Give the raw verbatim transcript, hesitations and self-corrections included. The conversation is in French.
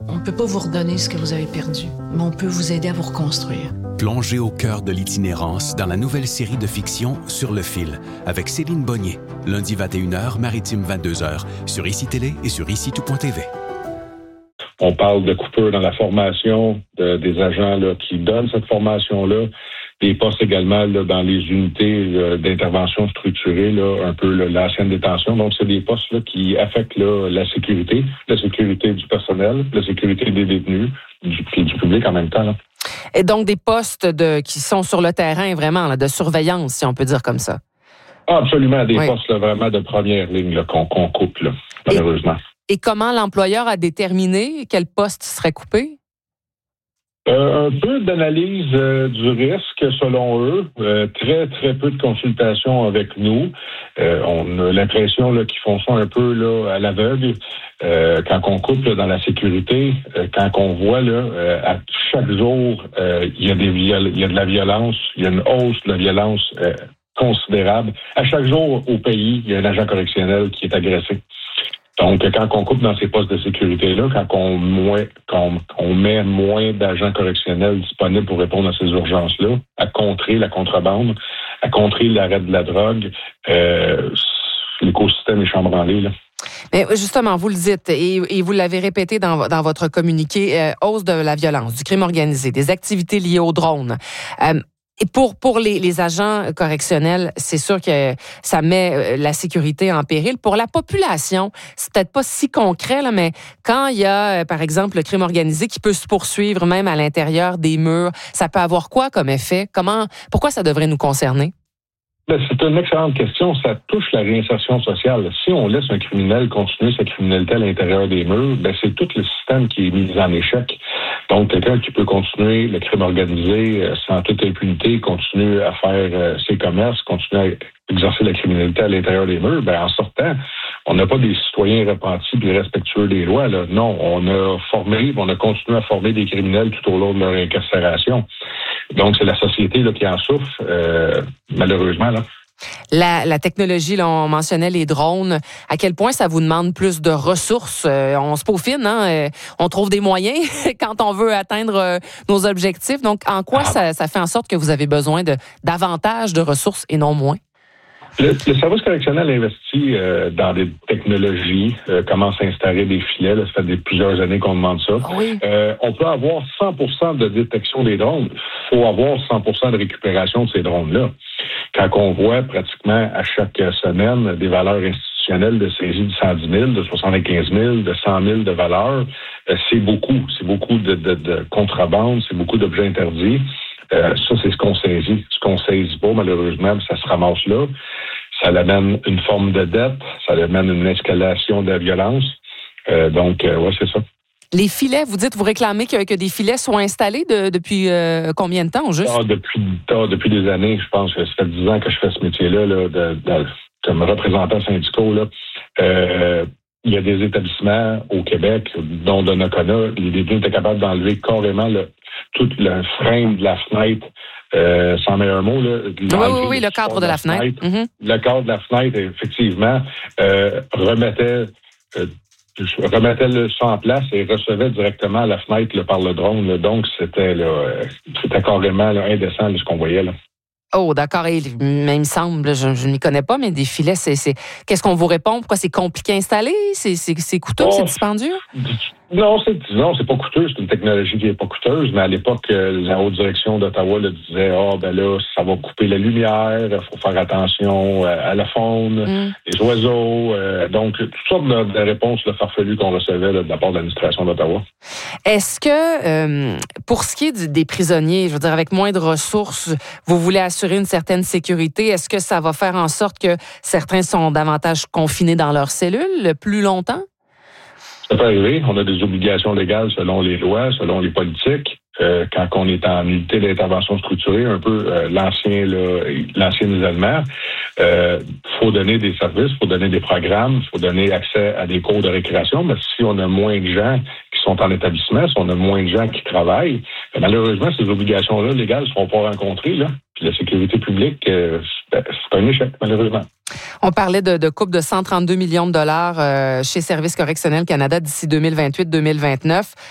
On ne peut pas vous redonner ce que vous avez perdu, mais on peut vous aider à vous reconstruire. Plongez au cœur de l'itinérance dans la nouvelle série de fiction Sur le fil avec Céline Bonnier. Lundi vingt et une heures, Maritime vingt-deux heures, sur I C I Télé et sur ici tout point t v. On parle de coupures dans la formation de, des agents là, qui donnent cette formation-là. Des postes également là, dans les unités là, d'intervention structurée, là, un peu là, l'ancienne détention. Donc, c'est des postes là, qui affectent là, la sécurité, la sécurité du personnel, la sécurité des détenus, du, du public en même temps. Là. Et donc, des postes de, qui sont sur le terrain, vraiment, là, de surveillance, si on peut dire comme ça. Ah, absolument, des oui. postes là, vraiment de première ligne là, qu'on, qu'on coupe, là, malheureusement. Et, et comment l'employeur a déterminé quel poste serait coupé? Euh, un peu d'analyse euh, du risque selon eux, euh, très très peu de consultation avec nous. Euh, on a l'impression là, qu'ils font ça un peu là à l'aveugle. Euh, quand on coupe là, dans la sécurité, euh, quand on voit là euh, à chaque jour euh, il y a des viol- il y a de la violence, il y a une hausse de la violence euh, considérable. À chaque jour au pays, il y a un agent correctionnel qui est agressé. Donc, quand on coupe dans ces postes de sécurité-là, quand on, moins, quand on met moins d'agents correctionnels disponibles pour répondre à ces urgences-là, à contrer la contrebande, à contrer l'arrêt de la drogue, euh, l'écosystème est chambranlé, là. Mais justement, vous le dites et, et vous l'avez répété dans, dans votre communiqué, euh, hausse de la violence, du crime organisé, des activités liées aux drones. Euh, Et pour pour les, les agents correctionnels, c'est sûr que ça met la sécurité en péril. Pour la population, c'est peut-être pas si concret, là, mais quand il y a, par exemple, le crime organisé qui peut se poursuivre même à l'intérieur des murs, ça peut avoir quoi comme effet? Comment, pourquoi ça devrait nous concerner? Ben, c'est une excellente question. Ça touche la réinsertion sociale. Si on laisse un criminel continuer sa criminalité à l'intérieur des murs, ben, c'est tout le système qui est mis en échec. Donc, quelqu'un qui peut continuer le crime organisé euh, sans toute impunité, continuer à faire euh, ses commerces, continuer à exercer la criminalité à l'intérieur des murs, ben, en sortant, on n'a pas des citoyens repentis et respectueux des lois. Là. Non, on a formé, on a continué à former des criminels tout au long de leur incarcération. Donc, c'est la société là, qui en souffre, euh, malheureusement. Là. La, la technologie, là, on mentionnait les drones. À quel point ça vous demande plus de ressources? Euh, on se peaufine, hein? Euh, on trouve des moyens quand on veut atteindre euh, nos objectifs. Donc, en quoi ah. ça, ça fait en sorte que vous avez besoin de davantage de ressources et non moins? Le, le service correctionnel investit euh, dans des technologies, euh, commence à installer des filets. Là, ça fait des, plusieurs années qu'on demande ça. Oui. Euh, on peut avoir cent pour cent de détection des drones. Il faut avoir cent pour cent de récupération de ces drones-là. Quand on voit pratiquement à chaque semaine des valeurs institutionnelles de saisie de cent dix mille, de soixante-quinze mille, de cent mille de valeurs, euh, c'est beaucoup. C'est beaucoup de, de, de contrebande, c'est beaucoup d'objets interdits. Euh, ça, c'est ce qu'on saisit. Ce qu'on saisit pas, malheureusement, ça se ramasse là. Ça amène une forme de dette, ça amène une escalation de la violence. Euh, donc, euh, ouais, c'est ça. Les filets, vous dites, vous réclamez que, que des filets soient installés de, depuis euh, combien de temps, au juste? Ah, depuis, ah, depuis des années, je pense que ça fait dix ans que je fais ce métier-là, là, de, de, comme représentant syndical, là. Euh, il y a des établissements au Québec, dont Donnacona, les détenus étaient capables d'enlever carrément le, tout le frame de la fenêtre, euh, sans meilleur mot. Là, oui, oui, oui, le cadre de la fenêtre. fenêtre. Mm-hmm. Le cadre de la fenêtre, effectivement, euh, remettait... Euh, Je remettais le ça en place et recevait directement à la fenêtre là, par le drone. Là. Donc, c'était là, euh, c'était carrément là, indécent là, ce qu'on voyait. Là. Oh, d'accord. Et, mais il me semble, je, je ne m'y connais pas, mais des filets, c'est, c'est... Qu'est-ce qu'on vous répond? Pourquoi c'est compliqué à installer? C'est, c'est, c'est coûteux? Oh, c'est dispendieux? Non, c'est, non, c'est pas coûteux. C'est une technologie qui n'est pas coûteuse. Mais à l'époque, la haute direction d'Ottawa là, disait « Ah, oh, ben là, ça va couper la lumière. Il faut faire attention à la faune, mm. les oiseaux. Euh, » Donc, toutes sortes de, de réponses là, farfelues qu'on recevait là, de la part de l'administration d'Ottawa. Est-ce que, euh, pour ce qui est du, des prisonniers, je veux dire, avec moins de ressources, vous voulez assurer une certaine sécurité? Est-ce que ça va faire en sorte que certains sont davantage confinés dans leurs cellules plus longtemps? Ça peut arriver. On a des obligations légales selon les lois, selon les politiques. Euh, quand on est en unité d'intervention structurée, un peu euh, l'ancien là, l'ancien isolement, euh, faut donner des services, faut donner des programmes, faut donner accès à des cours de récréation. Mais si on a moins de gens qui sont en établissement, si on a moins de gens qui travaillent, malheureusement, ces obligations-là légales ne seront pas rencontrées. Là. Puis la sécurité publique, euh, c'est un échec, malheureusement. On parlait de, de coupe de cent trente-deux millions de dollars euh, chez Services correctionnels Canada d'ici deux mille vingt-huit deux mille vingt-neuf.